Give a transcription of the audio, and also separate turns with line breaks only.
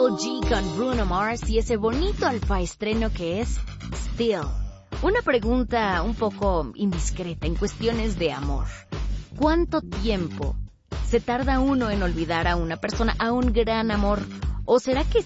Karol G con Bruno Mars y ese bonito alfaestreno que es Still. Una pregunta un poco indiscreta en cuestiones de amor. ¿Cuánto tiempo se tarda uno en olvidar a una persona, a un gran amor? ¿O será que